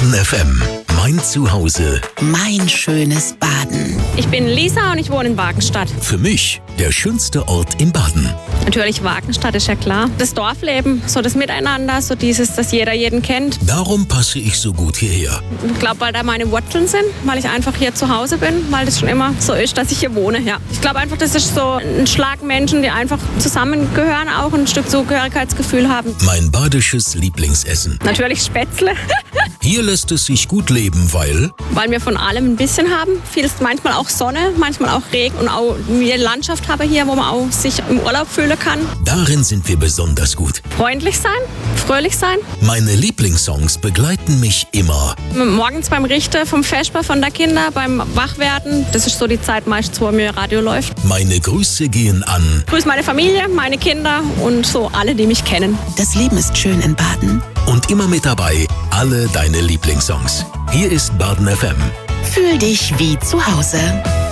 Baden FM. Mein Zuhause. Mein schönes Baden. Ich bin Lisa und ich wohne in Wagenstadt. Für mich der schönste Ort in Baden. Natürlich Wagenstadt, ist ja klar. Das Dorfleben, so das Miteinander, so dieses, dass jeder jeden kennt. Darum passe ich so gut hierher. Ich glaube, weil da meine Wurzeln sind, weil ich einfach hier zu Hause bin, weil das schon immer so ist, dass ich hier wohne. Ja. Ich glaube einfach, das ist so ein Schlag Menschen, die einfach zusammengehören, auch ein Stück Zugehörigkeitsgefühl haben. Mein badisches Lieblingsessen. Natürlich Spätzle. Hier lässt es sich gut leben, weil Wir von allem ein bisschen haben. Viel ist manchmal auch Sonne, manchmal auch Regen und auch eine Landschaft habe hier, wo man auch sich im Urlaub fühlen kann. darin sind wir besonders gut. Freundlich sein, fröhlich sein. Meine Lieblingssongs begleiten mich immer. Morgens beim Richten vom Vesper von der Kinder, beim Wachwerden. Das ist so die Zeit meistens, wo mir Radio läuft. Meine Grüße gehen an Grüß meine Familie, meine Kinder und so alle, die mich kennen. Das Leben ist schön in Baden. und immer mit dabei alle deine Lieblingssongs. Hier ist Baden FM. Fühl dich wie zu Hause.